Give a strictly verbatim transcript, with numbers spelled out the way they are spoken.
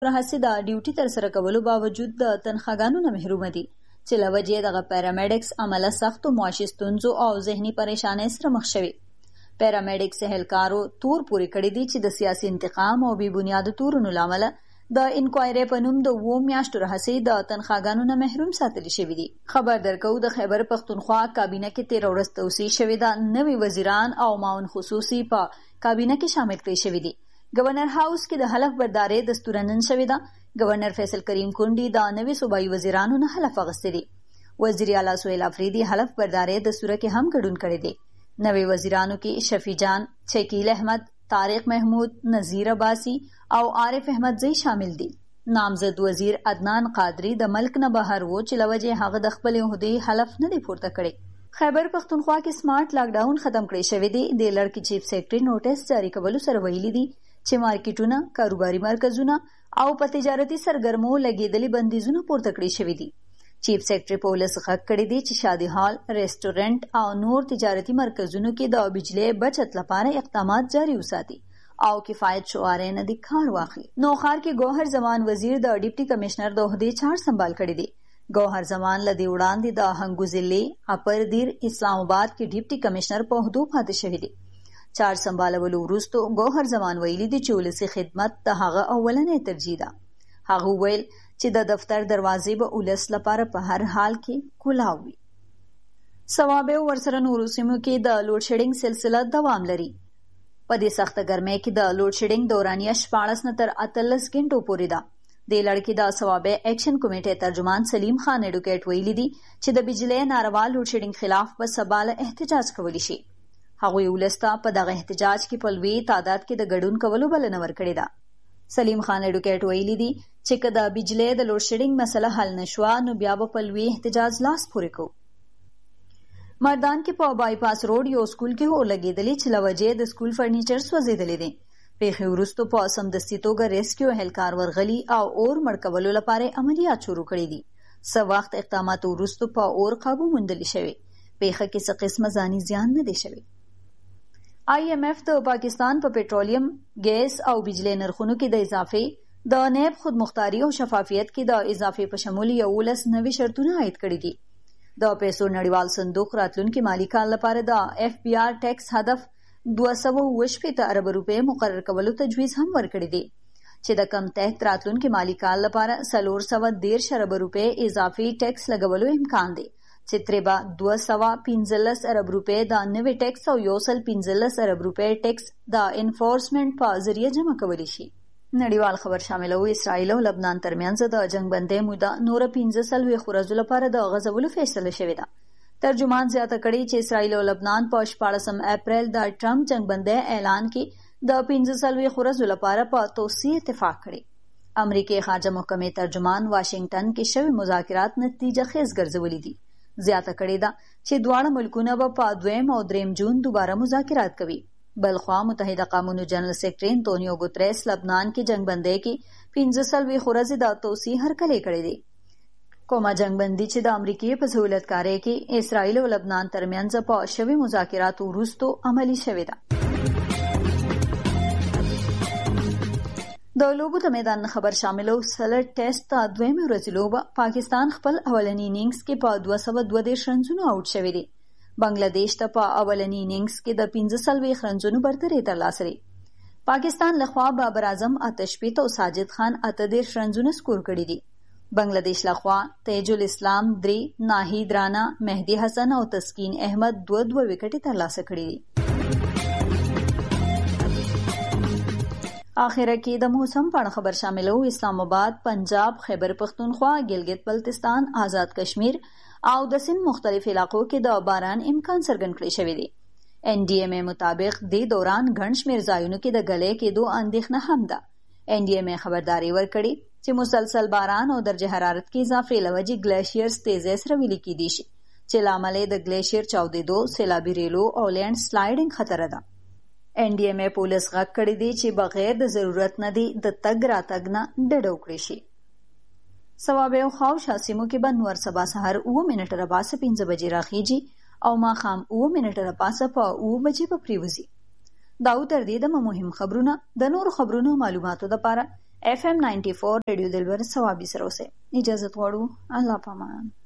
راهسي د ډیوټي تر سره کولو باوجود د تنخواګانو نه محروم دي چې لوجې دغه پیرامیډکس عمله سختو معاشي ستونزو او ذهني پریشانۍ سره مخ شوي. پیرامیډکس اهلکارو تور پورې کړی دي چې د سیاسي انتقام او بې بنیاده تورونو له امله د انکوایري په نوم د اوو میاشتو راهسي د تنخواګانو نه محروم ساتل شوي دي. خبر درکو د خیبر پختونخوا کابینه کې تیر ورځ توصیه شوې ده. نوي وزیران او معاون خصوصي په کابینه کې شامل کړي شوي دي. گورنر هاوس کې د حلف برداري دستور نن شوې ده. گورنر فیصل کریم کونډي د نوي صوبایي وزیرانو نه حلف اخیستی دی. وزیر اعلی سهیل افریدي حلف برداري دستور کې هم ګډون کړی دی. نوي وزیرانو کې شفیع جان، شکیل احمد، طارق محمود، نذیر عباسی او عارف احمد زئی شامل دي. نامزد وزیر عدنان قادری د ملک نه بهر و چې لوجې هغه د خپل عہدې حلف نه دی پورته کړی. خیبر پختونخوا کې سمارټ لاک ډاون ختم کړی شوی دی. د لړکی چیف سیکرټري نوټس جاری کولو سره ویلي دي چې مارکیټونه، کاروباري مرکزونه او په تجارتي سرګرمو لګیدلي بندیزونه پورته کړی شوي دي. چیف سیکرټري پولیس غږ کړی دی چې شادي هال، ریسټورنټ او نور تجارتي مرکزونو کې د بجلی بچت لپاره اقدامات جاری وساتي او کفایت شعارې نه دي کار واخلي. نوخار کې ګوهر زمان وزیر د ډیپټي کمشنر د عہدې چارج سنبال کړی دی. ګوهر زمان له دې وړاندې د هنګوزلې، اپر دیر، اسلام آباد کې ډیپټي کمشنر په عہدو پاتې شوی دی. چارج سنبالولو وروسته ګوهر زمان ویلي دي چې ولسي خدمت د هغه اولنې ترجیح ده. هغه ویل چې د دفتر دروازې به ولس لپاره په هر حال کې کلاو وي. صوابه ورسره نورو سیمو کې د لوډ شیډینګ سلسله دوام لري. په دې سخته ګرمۍ کې د لوډ شیډینګ دورانیه شپاړس نه تر اتلس غنټو پورې ده. د لړکی د صوابه ایکشن کمیټې ترجمان سلیم خان اډوکیټ ویلي دي چې د بجلی ناروا لوډ شیډینګ خلاف په سباله احتجاج کولی شي. هغوی ولسته په دغه احتجاج کې په لوی تعداد کې د ګډون کولو بلنه ورکړې ده. سلیم خان اډوکیټ ویلي دي چې که د بجلی د لوډ شیډینګ مسله حل نشوه نو بیا به په لوی احتجاج لاس پورې کوو. مردان کې په بای پاس روډ یو سکول کې اور لګېدلې چې له وجې د سکول فرنیچر سوځېدلی دی. پیښې وروسته په سمدستي توګه ریسکیو اهلکار ورغلي او اور مړ کولو لپاره عملیات شروع کړي دي. څه وخت اقداماتو وروسته په اور قابو موندلی شوی. پیښه کې څه قسمه ځاني زیان نه دی شوی. آئی ایم ایف د پاکستان په پټرولیم، ګیس او بجلی نرخونو کې د اضافې، د نیب خودمختاري او شفافیت کې د اضافې په شمول یولس نوي شرطونه عاید کړي دي. د پیسو نړیوال صندوق راتلونکي مالي کال لپاره د اف بی آر ټیکس هدف دوه سوه اووه شپېته اربه روپۍ مقرر کولو تجویز هم ورکړی دی چې د کم تحت راتلونکي مالي کال لپاره څلور سوه دېرش اربه روپۍ اضافي ټیکس لګولو امکان دی چې ترې به دوه سوه پنځلس ارب روپۍ د نوي ټیکس او یو سل پنځلس ارب روپۍ ټیکس د انفورسمنټ په ذریعه جمع کولی شي. نړیوال خبر شاملو اسرائیل او لبنان ترمنځ د جنگ بندۍ موده نوره پنځه څلوېښت ورځو لپاره د غځولو فیصله شوې ده. ترجمان زیاته کړي چې اسرائیل او لبنان په شپاړسم اپریل د ټرمپ جنگ بندۍ اعلان کې د پنځه څلوېښت ورځو لپاره په توسیع اتفاق کړی. امریکای خارجه محکمې ترجمان واشنگټن کې شوي مذاکرات نتیجه خیز ګرځولي دي. زیاته کړې ده چې دواړه ملکونه به په دویم او دریم جون دوباره مذاکرات کوي. بلخوا متحده قومونو جنرال سیکرټري انتونیو ګوتریس لبنان کې جنگ بندۍ کې پنځه څلوېښت ورځې د توسیع هرکلی کړی دی. کومه جنگ بندي چې د امریکای په سهولتکارۍ کې اسرائیل او لبنان ترمنځ په شوي مذاکراتو وروسته عملي شوې ده. د لوبو د میدان خبر شاملو سلټ ټیسټ ته دویمه ورځ لوبه پاکستان خپل اولنی اننګز کې په دوه سوه دوه دېرش رنزونو آوټ شوی دی. بنگلادیش ته په اولنی اننګز کې د پنځه څلوېښت رنزونو برتري ترلاسه کړې. پاکستان لخوا بابر اعظم اته شپېته او ساجد خان اته دېرش رنزونه سکور کړي دي. بنگلادیش لخوا تیج الاسلام درې، ناهید رانا، مهدی حسن او تسکین احمد دوه دوه وکټې ترلاسه کړي دي. آخره کې د موسم په اړه خبر شاملو اسلام آباد، پنجاب، خیبر پختونخوا، ګلګت بلتستان، آزاد کشمیر او د سند مختلف علاقو کې د باران امکان څرګند کړی شوی دی. این ډي ایم ای مطابق د دوران ګڼ شمېر ځایونو کې د ګلې کېدو اندېښنه هم ده. این ډي ایم ای خبرداري ورکړې چې مسلسل باران او درجه حرارت کې اضافې له وجې ګلیشیرز تیزۍ سره ویلي کېدی شي چې له امله د ګلیشیر چاودېدو، سیلابي ریلو او لینډ سلایډنګ خطر ده. این ډي ایم ای پولیس غږ کړی دی چې بغیر د ضرورت نه دی د تګ راتګ نه ډډه وکړی شي. صوابه او خاوشا سیمو کې به نور سبا سهار اوه منټه راپاسه پنځه بجې راخیږي او ماښام اوه منټه راپاسه په اوه بجې به پریوځي. دا و تر دې دمه مهم خبرونه. د نورو خبرونو معلوماتو دپاره اف ام ناینټي فور ریډیو دلبر ثوابي سره اوسئ. اجازه غواړو. الله پامان.